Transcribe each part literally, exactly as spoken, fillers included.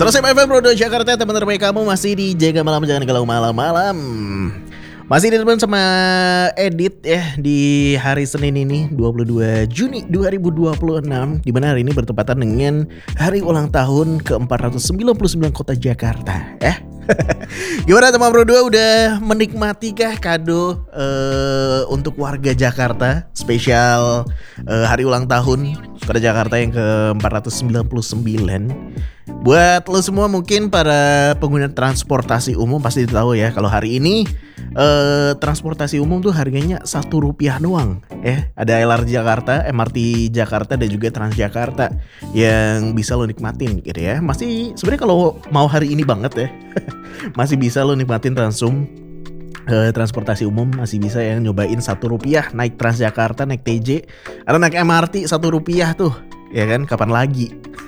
Selesai M F M Pro dua Jakarta, teman terbaik kamu masih di Jaga Malam, jangan galau malam-malam. Masih ditemenin sama Edit ya di hari Senin ini dua puluh dua Juni dua ribu dua puluh enam, di mana hari ini bertepatan dengan hari ulang tahun ke empat ratus sembilan puluh sembilan Kota Jakarta ya. Gimana teman Pro dua, udah menikmati kah kado uh, untuk warga Jakarta spesial uh, hari ulang tahun Kota Jakarta yang ke empat ratus sembilan puluh sembilan? Buat lo semua mungkin para pengguna transportasi umum pasti tahu ya kalau hari ini eh, transportasi umum tuh harganya satu rupiah doang ya. Ada L R T Jakarta, M R T Jakarta dan juga Transjakarta yang bisa lo nikmatin gitu ya. Masih sebenarnya kalau mau hari ini banget ya masih bisa lo nikmatin Transum. Uh, transportasi umum masih bisa yang nyobain satu rupiah naik Transjakarta, naik T J atau naik M R T satu rupiah tuh ya kan, kapan lagi.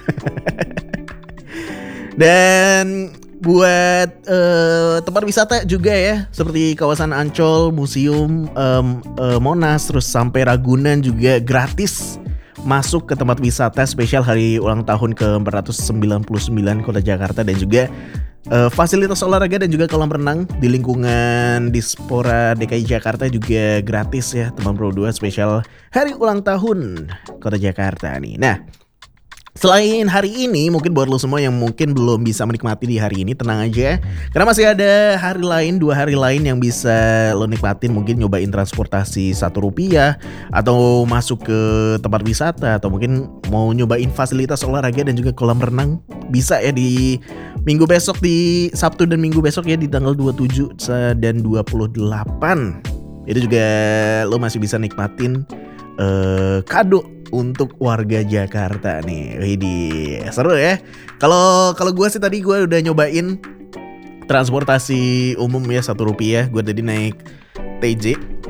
Dan buat uh, tempat wisata juga ya, seperti kawasan Ancol, museum, um, uh, Monas, terus sampai Ragunan juga gratis masuk ke tempat wisata spesial hari ulang tahun ke empat ratus sembilan puluh sembilan Kota Jakarta, dan juga uh, fasilitas olahraga dan juga kolam renang di lingkungan Dispora D K I Jakarta juga gratis ya teman Pro dua, spesial hari ulang tahun Kota Jakarta nih. Nah, selain hari ini, mungkin buat lo semua yang mungkin belum bisa menikmati di hari ini, tenang aja, karena masih ada hari lain, dua hari lain yang bisa lo nikmatin. Mungkin nyobain transportasi satu rupiah, atau masuk ke tempat wisata, atau mungkin mau nyobain fasilitas olahraga dan juga kolam renang. Bisa ya di minggu besok, di Sabtu dan minggu besok ya, di tanggal dua puluh tujuh dan dua puluh delapan. Itu juga lo masih bisa nikmatin uh, kado untuk warga Jakarta nih. Widih, seru ya. Kalau kalau gue sih tadi gue udah nyobain transportasi umum ya satu rupiah. Gue tadi naik T J,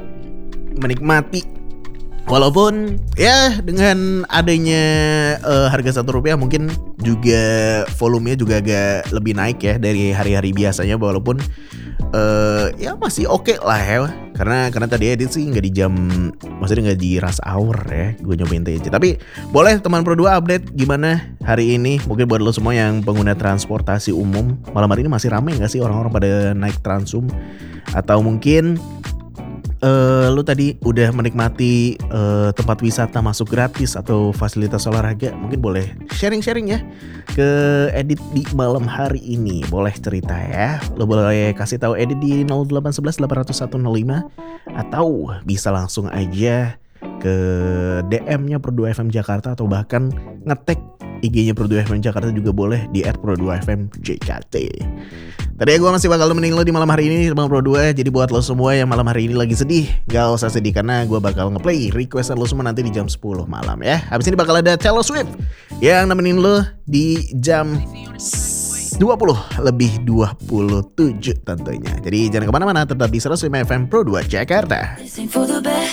menikmati. Walaupun ya dengan adanya uh, harga satu rupiah, mungkin juga volumenya juga agak lebih naik ya dari hari-hari biasanya. Walaupun uh, ya masih oke okay lah ya. Karena karena tadi edit sih nggak di jam, maksudnya nggak di rush hour ya, gue nyobain T J. Tapi boleh teman Pro dua update gimana hari ini. Mungkin buat lo semua yang pengguna transportasi umum, malam hari ini masih ramai nggak sih orang-orang pada naik Transum? Atau mungkin Uh, lu tadi udah menikmati uh, tempat wisata masuk gratis atau fasilitas olahraga? Mungkin boleh sharing-sharing ya ke Edit di malam hari ini. Boleh cerita ya. Lo boleh kasih tahu Edit di nol delapan satu satu delapan nol satu nol lima, atau bisa langsung aja ke D M-nya Pro dua F M Jakarta, atau bahkan ngetek I G-nya Pro dua F M Jakarta juga boleh di et pro dua F M J K T. Tadi ya gue masih bakal nemenin lo di malam hari ini Bang Pro dua. Jadi buat lo semua yang malam hari ini lagi sedih, gak usah sedih, karena gue bakal ngeplay requestan lo semua nanti di jam sepuluh malam ya. Habis ini bakal ada Taylor Swift yang nemenin lo di jam dua puluh lebih dua puluh tujuh tentunya. Jadi jangan kemana-mana, tetap di seratus lima F M Pro dua Jakarta.